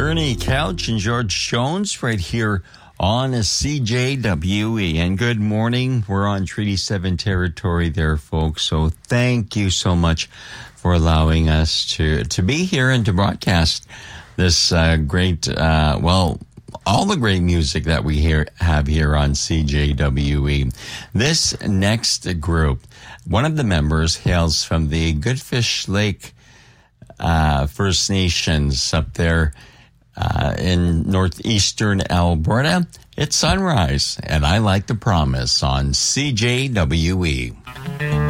Ernie Couch and George Jones right here on a CJWE. And good morning. We're on Treaty 7 territory there, folks. So thank you so much for allowing us to be here and to broadcast this great, all the great music that we have here on CJWE. This next group, one of the members hails from the Goodfish Lake First Nations up there in northeastern Alberta. It's Sunrise, and I Like the Promise on CJWE.